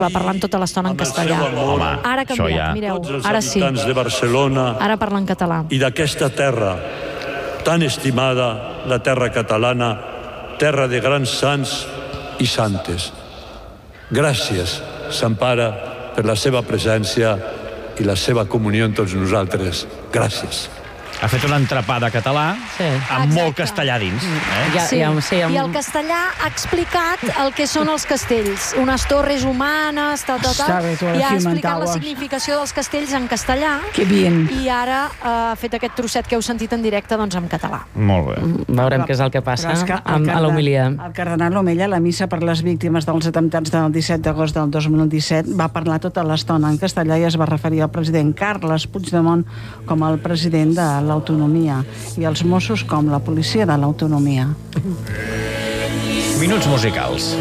va parlant tota l'estona en castellà. Ara ha canviat, mireu, ara sí. Ara parla en català. I d'aquesta terra tan estimada, la terra catalana, terra de grans sants i santes. Gràcies, Sant Pare, per la seva presència i la seva comunió amb tots nosaltres. Gràcies. Ha fet un entrepà de català amb molt castellà dins. I el castellà ha explicat el que són els castells. Unes torres humanes, tal. I ha explicat la significació dels castells en castellà. Que bien. I ara ha fet aquest trosset que heu sentit en directe doncs en català. Molt bé. Veurem què és el que passa a l'homilia. El cardenal Omella, a la missa per les víctimes dels atemptats del 17 d'agost del 2017, va parlar tota l'estona en castellà i es va referir al president Carles Puigdemont com el president de l'autonomia i els Mossos com la policia de l'autonomia. Minuts musicals.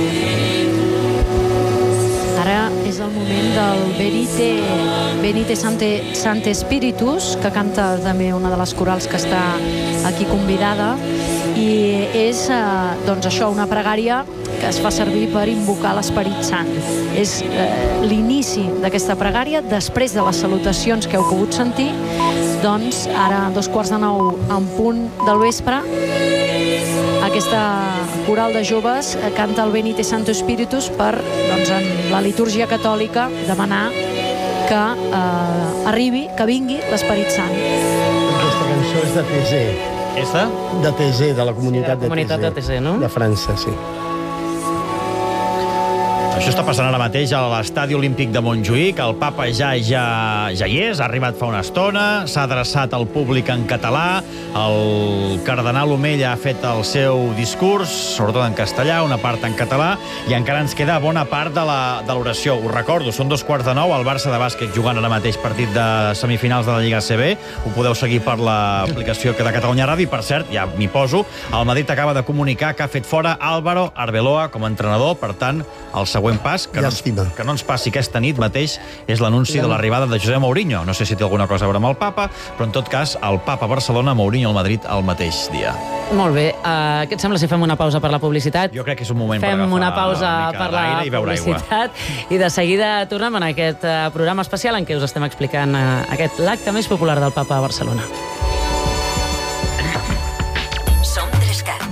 Ara és el moment del Venite Sancte Spiritus, que canta també una de les corals que està aquí convidada, i és doncs això, una pregària que es fa servir per invocar l'Esperit Sant. És l'inici d'aquesta pregària, després de les salutacions que heu pogut sentir. Doncs ara, a 8:45 en punt del vespre, aquesta coral de joves canta el Venite Sancte Spiritus per, doncs, en la litúrgia catòlica, demanar que arribi, que vingui l'Esperit Sant. Aquesta cançó és de Thésée. És de? De Thésée, de la comunitat de Thésée, no? De França, sí. Això està passant ara mateix a l'Estadi Olímpic de Montjuïc. El papa ja hi és, ha arribat fa una estona, s'ha adreçat al públic en català. El cardenal Omella ha fet el seu discurs, sobretot en castellà, una part en català, i encara ens queda bona part de l'oració. Us recordo, són 8:45, el Barça de bàsquet jugant ara mateix partit de semifinals de la Lliga ACB. Ho podeu seguir per l'aplicació de Catalunya Ràdio. I, per cert, ja m'hi poso, el Madrid acaba de comunicar que ha fet fora Álvaro Arbeloa com a entrenador. Per tant, el següent pas, que no ens passi aquesta nit mateix, és l'anunci de l'arribada de José Mourinho. No sé si té alguna cosa a veure amb el papa, però en tot cas, el papa a Barcelona, Mourinho al Madrid el mateix dia. Molt bé. Què et sembla si fem una pausa per la publicitat? Jo crec que és un moment per agafar Fem una pausa per la publicitat i de seguida tornem en aquest programa especial en què us estem explicant l'acte més popular del papa a Barcelona. Som 3CAT.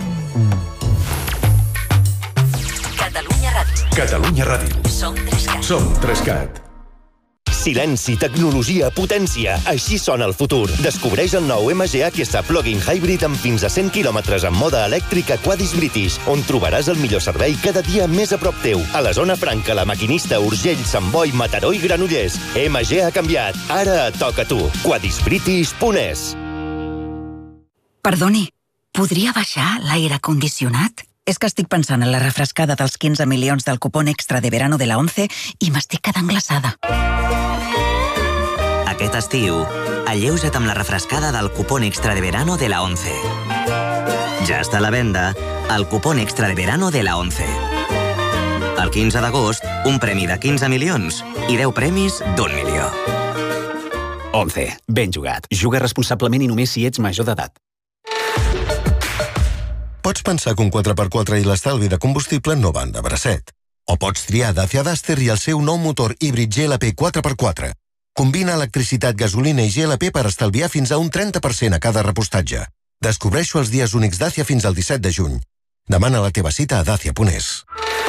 Catalunya Ràdio. Som 3CAT. Som 3CAT. Silenci, tecnologia, potència. Així sona el futur. Descobreix el nou MG AQS Plug-in Hybrid amb fins a 100 km en mode elèctric a Quadis British, on trobaràs el millor servei cada dia més a prop teu. A la Zona Franca, La Maquinista, Urgell, Sant Boi, Mataró i Granollers. MG ha canviat. Ara et toca a tu. quadisbritish.es. Perdoni, podria baixar l'aire condicionat? És que estic pensant en la refrescada dels 15 milions del cupón extra de verano de la 11 i m'estic quedant glaçada. Aquest estiu, alleuja't amb la refrescada del cupón extra de verano de la 11. Ja està a la venda el cupón extra de verano de la 11. El 15 d'agost, un premi de 15 milions i 10 premis d'1 milió. 11. Ben jugat. Juga responsablement i només si ets major d'edat. Pots pensar que un 4x4 i l'estalvi de combustible no van de bracet. O pots triar Dacia Duster i el seu nou motor híbrid GLP 4x4. Combina electricitat, gasolina i GLP per estalviar fins a un 30% a cada repostatge. Descobreixo els dies únics Dacia fins al 17 de juny. Demana la teva cita a dacia.es.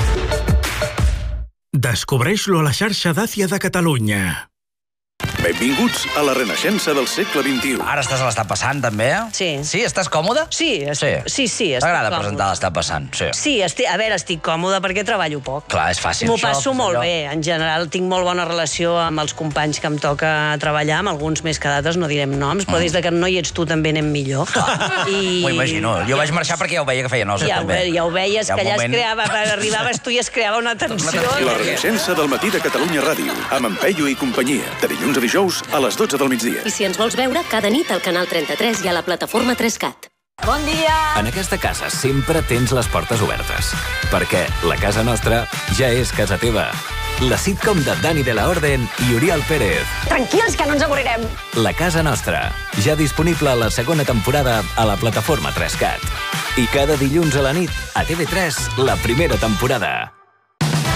Descobreix-lo a la xarxa Dacia de Catalunya. Benvinguts a la renaixença del segle XXI. Ara estàs a l'Està Passant, també? Sí. Sí? Estàs còmode? Sí, estic T'agrada còmode. presentar l'Està Passant? Sí, a veure, estic còmode perquè treballo poc. Clar, és fàcil. M'ho passo molt bé. En general, tinc molt bona relació amb els companys que em toca treballar, amb alguns més que d'altres, no direm noms, però des que no hi ets tu també anem millor. M'ho imagino. Jo vaig marxar perquè ja ho veia que feia nosa, també. Ja ho veies, que allà arribaves tu i es creava una tensió. La renaixença del matí de Catalunya Ràdio, amb en Peyu i companyia, de dilluns a dijous a les 12 del migdia. I si ens vols veure, cada nit al canal 33 i a la plataforma 3CAT. Bon dia! En aquesta casa sempre tens les portes obertes, perquè la casa nostra ja és casa teva. La sitcom de Dani de la Orden i Oriol Pérez. Tranquils, que no ens avorrirem. La casa nostra, ja disponible a la segona temporada a la plataforma 3CAT. I cada dilluns a la nit, a TV3, la primera temporada.